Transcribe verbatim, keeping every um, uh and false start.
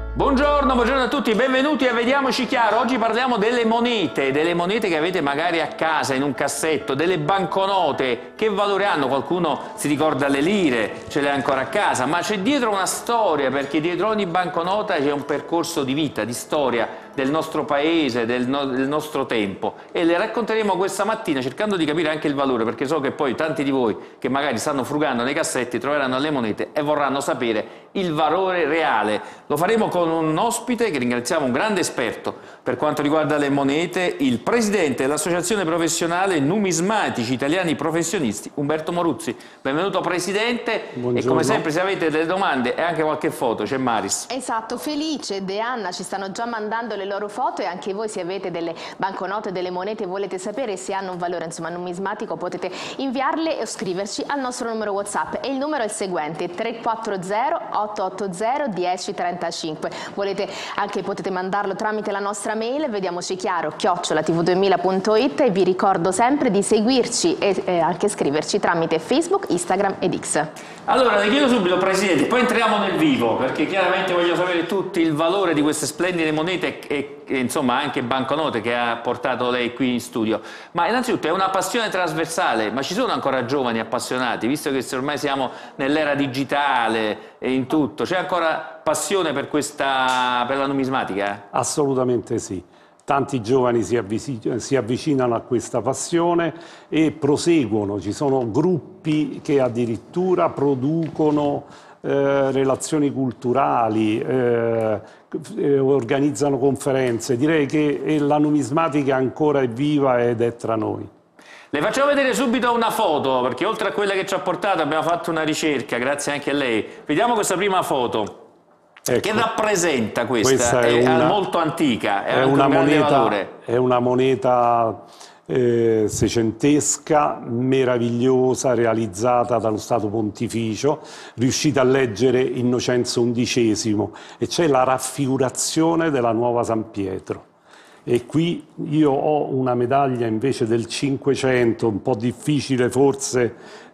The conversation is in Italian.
Buongiorno, buongiorno a tutti, benvenuti a Vediamoci Chiaro. Oggi parliamo delle monete, delle monete che avete magari a casa, in un cassetto, delle banconote. Che valore hanno? Qualcuno si ricorda le lire, ce le ha ancora a casa, ma c'è dietro una storia, perché dietro ogni banconota c'è un percorso di vita, di storia del nostro paese, del, no del nostro tempo, e le racconteremo questa mattina cercando di capire anche il valore, perché so che poi tanti di voi che magari stanno frugando nei cassetti troveranno le monete e vorranno sapere il valore reale. Lo faremo con un ospite che ringraziamo, un grande esperto per quanto riguarda le monete, il presidente dell'Associazione Professionale Numismatici Italiani Professionisti, Umberto Moruzzi. Benvenuto Presidente. Buongiorno. E come sempre, se avete delle domande e anche qualche foto, c'è Maris. Esatto, Felice e De Anna ci stanno già mandando le loro foto, e anche voi, se avete delle banconote, delle monete e volete sapere se hanno un valore insomma numismatico, potete inviarle o scriverci al nostro numero WhatsApp, e il numero è il seguente: tre quattro zero otto otto zero uno zero tre cinque. Volete anche potete mandarlo tramite la nostra mail vediamoci chiaro chiocciola t v duemila punto it, e vi ricordo sempre di seguirci e eh, anche scriverci tramite Facebook, Instagram ed X. Allora, le chiedo subito, Presidente, poi entriamo nel vivo, perché chiaramente voglio sapere tutti il valore di queste splendide monete e, e insomma anche banconote che ha portato lei qui in studio. Ma innanzitutto è una passione trasversale, ma ci sono ancora giovani appassionati, visto che ormai siamo nell'era digitale e in tutto, c'è ancora passione per, questa, per la numismatica? Assolutamente sì. Tanti giovani si, si avvicinano a questa passione e proseguono. Ci sono gruppi che addirittura producono eh, relazioni culturali, eh, organizzano conferenze. Direi che la numismatica ancora è viva ed è tra noi. Le facciamo vedere subito una foto, perché oltre a quella che ci ha portato abbiamo fatto una ricerca, grazie anche a lei. Vediamo questa prima foto. Ecco, che rappresenta questa? Questa è, è una, molto antica, è, è, una un moneta, è una moneta eh, seicentesca, meravigliosa, realizzata dallo Stato Pontificio, riuscita a leggere Innocenzo undicesimo, e c'è la raffigurazione della nuova San Pietro. E qui io ho una medaglia invece del Cinquecento, un po' difficile forse